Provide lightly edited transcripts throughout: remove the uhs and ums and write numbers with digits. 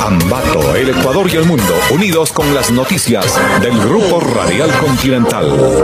Ambato, el Ecuador y el mundo, unidos con las noticias del Grupo Radial Continental.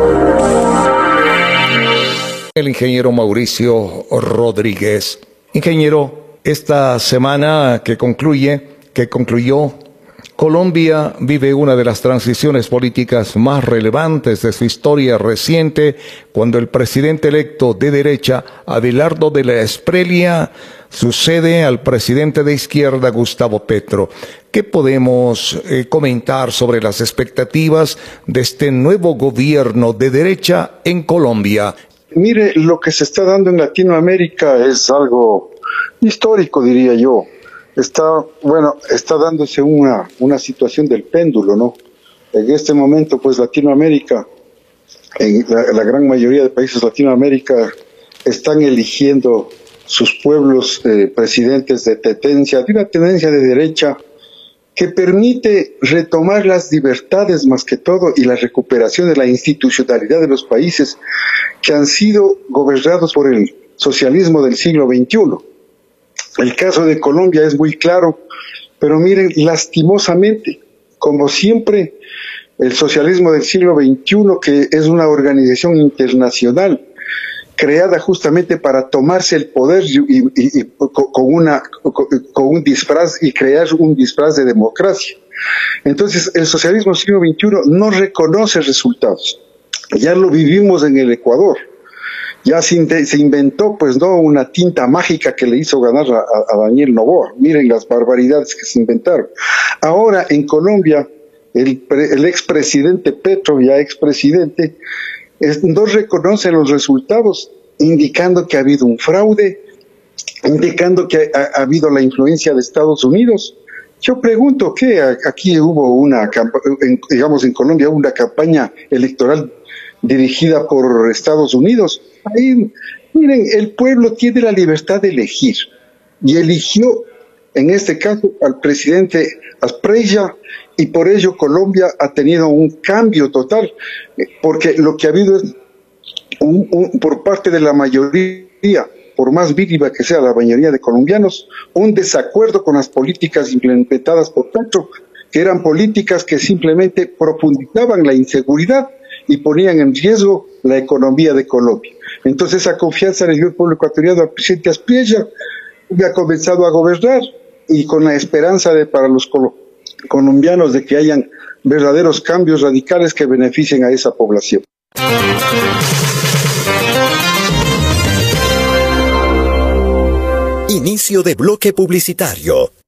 El ingeniero Mauricio Rodríguez. Ingeniero, esta semana que concluyó, Colombia vive una de las transiciones políticas más relevantes de su historia reciente, cuando el presidente electo de derecha, Abelardo de la Espriella, sucede al presidente de izquierda, Gustavo Petro. ¿Qué podemos comentar sobre las expectativas de este nuevo gobierno de derecha en Colombia? Mire, lo que se está dando en Latinoamérica es algo histórico, diría yo. Está dándose una situación del péndulo, ¿no? En este momento, pues Latinoamérica, en la gran mayoría de países de Latinoamérica, están eligiendo sus pueblos presidentes de una tendencia de derecha que permite retomar las libertades más que todo y la recuperación de la institucionalidad de los países que han sido gobernados por el socialismo del siglo XXI. El caso de Colombia es muy claro, pero miren, lastimosamente, como siempre, el socialismo del siglo XXI, que es una organización internacional creada justamente para tomarse el poder con un disfraz y crear un disfraz de democracia. Entonces, el socialismo del siglo XXI no reconoce resultados. Ya lo vivimos en el Ecuador. Ya se inventó, pues no, una tinta mágica que le hizo ganar a Daniel Noboa. Miren las barbaridades que se inventaron. Ahora, en Colombia, el expresidente Petro, ya expresidente, no reconoce los resultados, indicando que ha habido un fraude, indicando que ha habido la influencia de Estados Unidos. Yo pregunto, ¿qué? Aquí hubo en Colombia hubo una campaña electoral dirigida por Estados Unidos. Ahí, miren, el pueblo tiene la libertad de elegir, y eligió, en este caso, al presidente Espriella, y por ello Colombia ha tenido un cambio total, porque lo que ha habido es por parte de la mayoría, por más víviva que sea la mayoría de colombianos, un desacuerdo con las políticas implementadas por Petro, que eran políticas que simplemente profundizaban la inseguridad y ponían en riesgo la economía de Colombia. Entonces esa confianza le dio el pueblo ecuatoriano al presidente Espriella, que ha comenzado a gobernar, y con la esperanza para los colombianos de que hayan verdaderos cambios radicales que beneficien a esa población. Inicio de bloque publicitario.